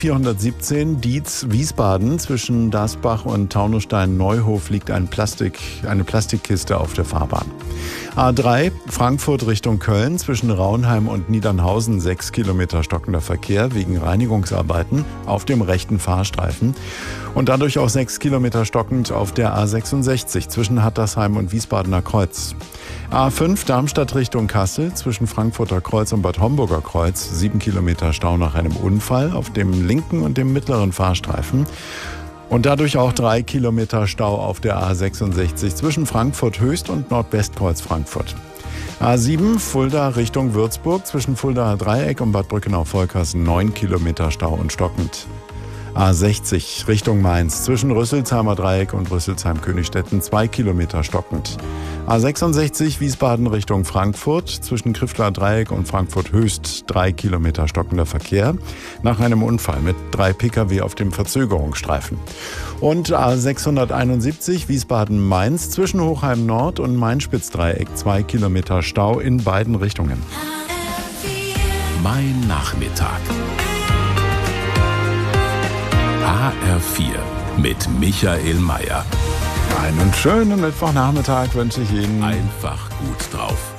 417 Dietz-Wiesbaden. Zwischen Dasbach und Taunusstein-Neuhof liegt eine Plastikkiste auf der Fahrbahn. A3 Frankfurt Richtung Köln. Zwischen Raunheim und Niedernhausen 6 Kilometer stockender Verkehr wegen Reinigungsarbeiten auf dem rechten Fahrstreifen. Und dadurch auch 6 Kilometer stockend auf der A66 zwischen Hattersheim und Wiesbadener Kreuz. A5 Darmstadt Richtung Kassel. Zwischen Frankfurter Kreuz und Bad Homburger Kreuz 7 Kilometer Stau nach einem Unfall auf dem linken und dem mittleren Fahrstreifen. Und dadurch auch 3 Kilometer Stau auf der A66 zwischen Frankfurt Höchst und Nordwestkreuz Frankfurt. A7 Fulda Richtung Würzburg. Zwischen Fuldaer Dreieck und Bad Brückenau-Volkers 9 Kilometer Stau und stockend. A60 Richtung Mainz. Zwischen Rüsselsheimer Dreieck und Rüsselsheim-Königstetten 2 Kilometer stockend. A66 Wiesbaden Richtung Frankfurt. Zwischen Kriftler Dreieck und Frankfurt Höchst 3 Kilometer stockender Verkehr nach einem Unfall mit 3 Pkw auf dem Verzögerungsstreifen. Und A671 Wiesbaden-Mainz. Zwischen Hochheim Nord und Main-Spitz-Dreieck 2 Kilometer Stau in beiden Richtungen. Mein Nachmittag. HR4 mit Michael Mayer. Einen schönen Mittwochnachmittag wünsche ich Ihnen. Einfach gut drauf.